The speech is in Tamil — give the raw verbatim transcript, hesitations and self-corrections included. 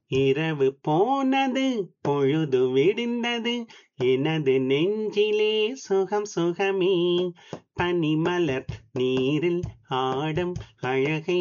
இரவு போனது பொழுது விடிந்தது எனது நெஞ்சிலே சுகம் சுகமே பனிமலர் நீரில் ஆடும் அழகை